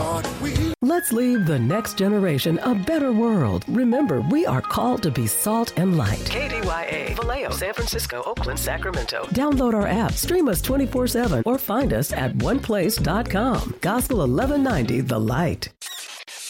Lord, we... Let's leave the next generation a better world. Remember, we are called to be salt and light. KDYA, Vallejo, San Francisco, Oakland, Sacramento. Download our app, stream us 24/7, or find us at oneplace.com. Gospel 1190, The Light.